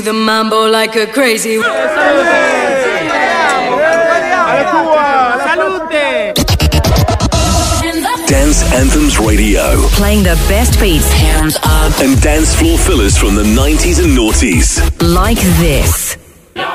The mambo like a crazy. Dance Anthems Radio. Playing the best beats, hands up, and dance floor fillers from the 90s and noughties. like this.